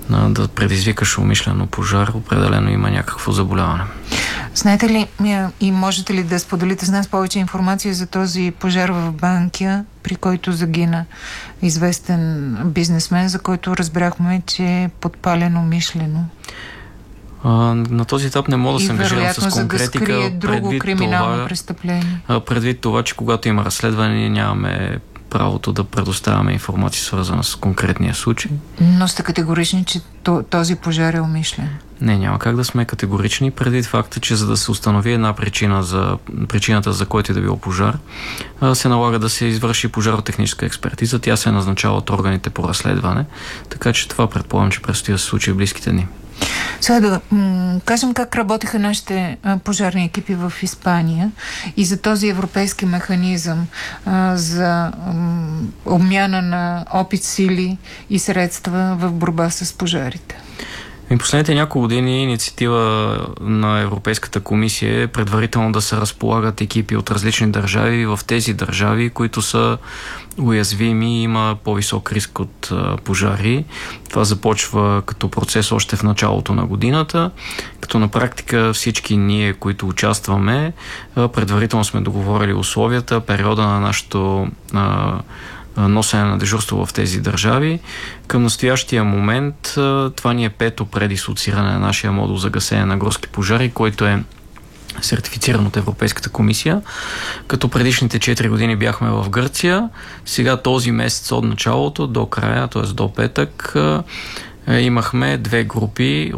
да предизвикаш умишлено пожар, определено има някакво заболяване. Знаете ли и можете ли да споделите с нас повече информация за този пожар в Банкя, при който загина известен бизнесмен, за който разбрахме, че е подпален умишлено? На този етап не мога да се ангажирам с конкретика. За да скрие друго криминално престъпление. Предвид това, че когато има разследване, нямаме правото да предоставяме информация, свързана с конкретния случай. Но сте категорични, че този пожар е умишлен? Не, няма как да сме категорични, предвид факта, че за да се установи една причината за който и да било пожар, се налага да се извърши пожаротехническа експертиза. Тя се назначава от органите по разследване, така че това предполагам, че предстои да се случи в близките дни. Сега да кажем как работиха нашите пожарни екипи в Испания и за този европейски механизъм за обмяна на опит, сили и средства в борба с пожарите. Последните няколко години инициатива на Европейската комисия е предварително да се разполагат екипи от различни държави в тези държави, които са уязвими и има по-висок риск от пожари. Това започва като процес още в началото на годината, като на практика всички ние, които участваме, предварително сме договорили условията, периода на нашето носене на дежурство в тези държави. Към настоящия момент това ни е пето предислоциране на нашия модул за гасене на горски пожари, който е сертифициран от Европейската комисия. Като предишните 4 години бяхме в Гърция, сега този месец от началото до края, т.е. до петък, имаме две групи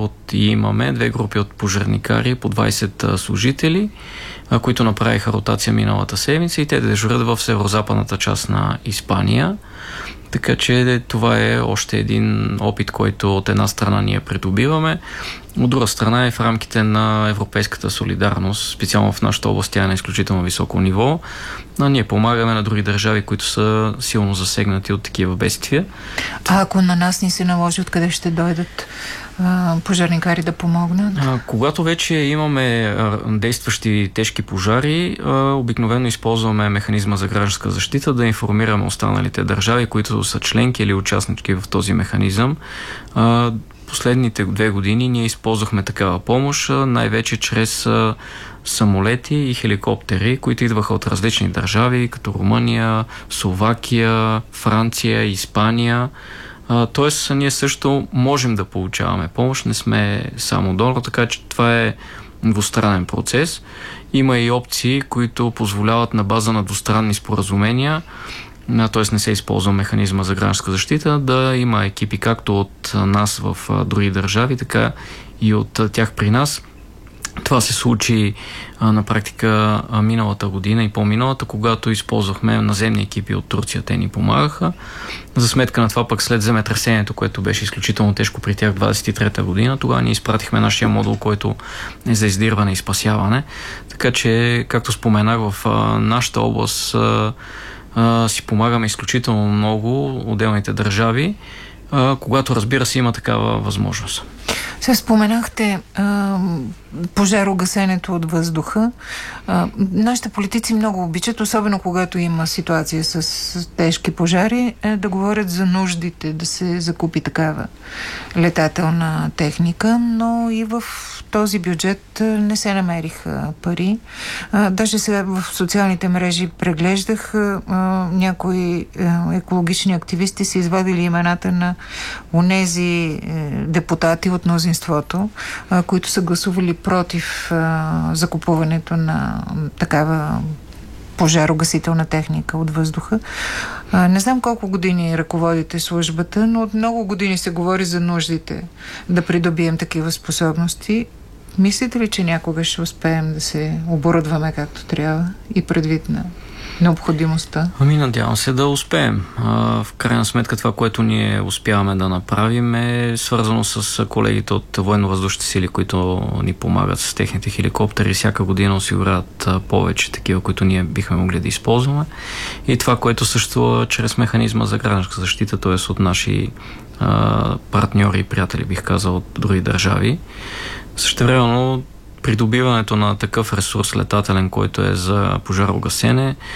от пожарникари по 20 служители, които направиха ротация миналата седмица и те дежурят в северозападната част на Испания. Така че това е още един опит, който от една страна ние придобиваме, от друга страна е в рамките на европейската солидарност, специално в нашата област тя е на изключително високо ниво. Ние помагаме на други държави, които са силно засегнати от такива бедствия. А ако на нас ни се наложи, откъде ще дойдат пожарникари да помогнат? Когато вече имаме действащи тежки пожари, обикновено използваме механизма за гражданска защита да информираме останалите държави, които са членки или участнички в този механизъм. Последните 2 години ние използвахме такава помощ, най-вече чрез самолети и хеликоптери, които идваха от различни държави, като Румъния, Словакия, Франция, Испания. Тоест, ние също можем да получаваме помощ, не сме само донор, така че това е двустранен процес. Има и опции, които позволяват на база на двустранни споразумения, т.е. не се използва механизма за гражданска защита, да има екипи както от нас в други държави, така и от тях при нас. Това се случи на практика миналата година и по-миналата, когато използвахме наземни екипи от Турция. Те ни помагаха. За сметка на това пък след земетресението, което беше изключително тежко при тях 23-та година, тогава ние изпратихме нашия модул, който е за издирване и спасяване. Така че, както споменах, в нашата област си помагаме изключително много отделните държави, когато, разбира се, има такава възможност. Сега споменахте пожарогасенето от въздуха. Нашите политици много обичат, особено когато има ситуация с тежки пожари, да говорят за нуждите, да се закупи такава летателна техника, но и в този бюджет не се намериха пари. Даже сега в социалните мрежи преглеждах, някои екологични активисти са извадили имената на онези депутати от мнозинството, които са гласували против закупуването на такава пожарогасителна техника от въздуха. Не знам колко години ръководите службата, но от много години се говори за нуждите да придобием такива способности. Мислите ли, че някога ще успеем да се оборудваме както трябва и предвид на необходимостта? Надявам се да успеем. В крайна сметка това, което ние успяваме да направим е свързано с колегите от военно-въздушните сили, които ни помагат с техните хеликоптери. Всяка година осигуряват повече такива, които ние бихме могли да използваме. И това, което също чрез механизма за гражданска защита, т.е. от наши партньори и приятели, бих казал, от други държави. Същевременно придобиването на такъв ресурс летателен, който е за пожарогасене,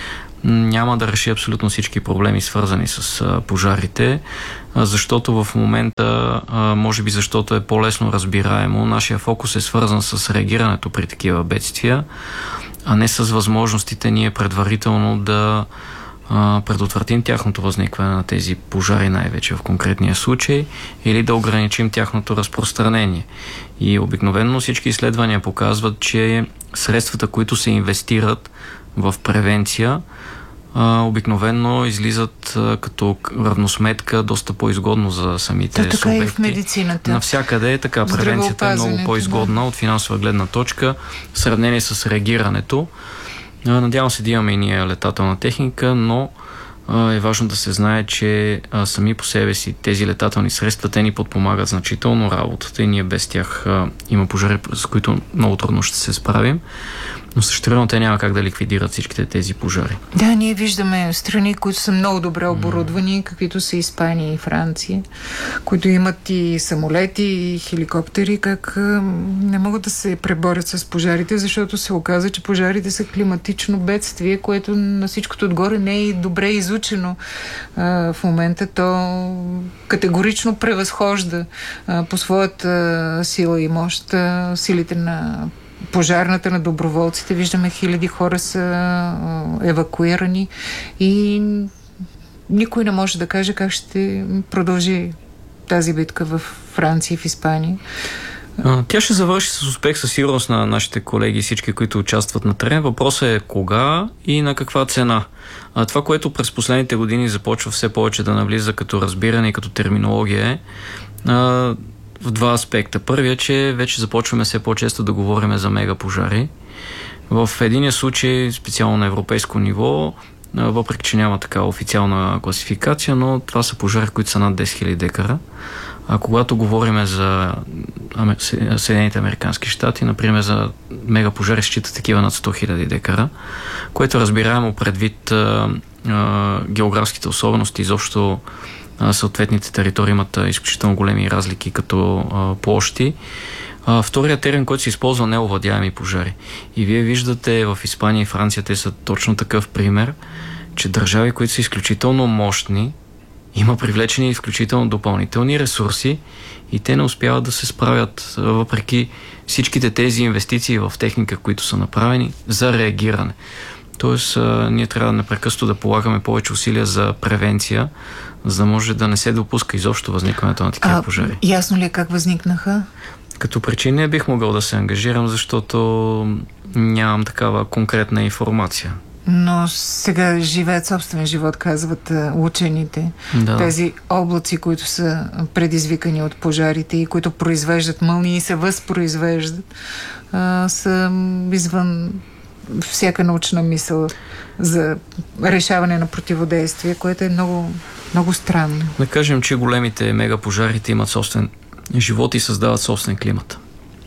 няма да реши абсолютно всички проблеми, свързани с пожарите, защото в момента, може би защото е по-лесно разбираемо, нашия фокус е свързан с реагирането при такива бедствия, а не с възможностите ние предварително да предотвратим тяхното възникване на тези пожари, най-вече в конкретния случай, или да ограничим тяхното разпространение. И обикновено всички изследвания показват, че средствата, които се инвестират в превенция, обикновено излизат като равносметка доста по-изгодно за самите субекти. Така и в медицината. Навсякъде е така. Превенцията е много по-изгодна от финансова гледна точка в сравнение с реагирането. Надявам се да имаме и ние летателна техника, но е важно да се знае, че сами по себе си тези летателни средства, те ни подпомагат значително работата и ние без тях има пожари, с които много трудно ще се справим. Но същевременно те няма как да ликвидират всичките тези пожари. Да, ние виждаме страни, които са много добре оборудвани, каквито са Испания и Франция, които имат и самолети, и хеликоптери, как не могат да се преборят с пожарите, защото се оказа, че пожарите са климатично бедствие, което на всичкото отгоре не е добре изучено в момента. То категорично превъзхожда по своята сила и мощ силите на пожарната, на доброволците. Виждаме, хиляди хора са евакуирани и никой не може да каже как ще продължи тази битка в Франция и в Испания. Тя ще завърши с успех със сигурност на нашите колеги и всички, които участват на терен. Въпросът е кога и на каква цена. Това, което през последните години започва все повече да навлиза като разбиране и като терминология е в два аспекта. Първият, че вече започваме все по-често да говорим за мегапожари. В единия случай, специално на европейско ниво, въпреки че няма такава официална класификация, но това са пожари, които са над 10 000 декара. А когато говорим за Съединените американски щати, например, за мегапожари считат такива над 100 000 декара, което разбираемо предвид географските особености, изобщо съответните територии имат изключително големи разлики като площи. Вторият терен, който се използва, неовладяеми пожари. И вие виждате в Испания и Франция, те са точно такъв пример, че държави, които са изключително мощни, има привлечени изключително допълнителни ресурси и те не успяват да се справят въпреки всичките тези инвестиции в техника, които са направени за реагиране. Тоест, ние трябва непрекъснато да полагаме повече усилия за превенция, за да може да не се допуска изобщо възникването на такива пожари. Ясно ли как възникнаха? Като причина не бих могъл да се ангажирам, защото нямам такава конкретна информация. Но сега живеят собствен живот, казват учените. Да. Тези облаци, които са предизвикани от пожарите и които произвеждат мълнии и се възпроизвеждат, са извън всяка научна мисъл за решаване на противодействие, което е много, много странно. Да кажем, че големите мегапожарите имат собствен живот и създават собствен климат.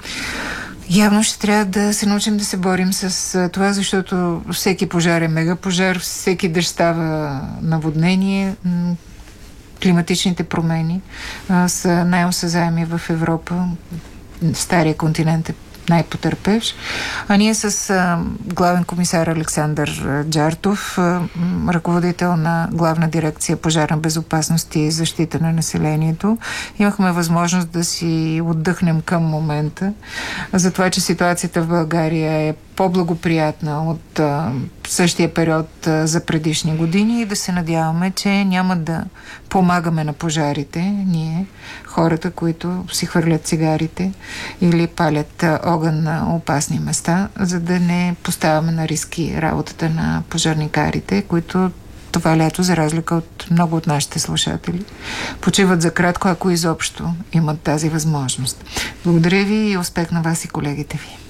Явно ще трябва да се научим да се борим с това, защото всеки пожар е мегапожар, всеки дъжд става наводнение. Климатичните промени са най-осезаеми в Европа. Стария континент е най-потърпевш. А ние с главен комисар Александър Джартов, ръководител на Главна дирекция пожарна безопасност и защита на населението, имахме възможност да си отдъхнем към момента за това, че ситуацията в България е по-благоприятна от същия период за предишни години и да се надяваме, че няма да помагаме на пожарите, ние, хората, които си хвърлят цигарите или палят огън на опасни места, за да не поставяме на риски работата на пожарникарите, които това лято, за разлика от много от нашите слушатели, почиват за кратко, ако изобщо имат тази възможност. Благодаря ви и успех на вас и колегите ви.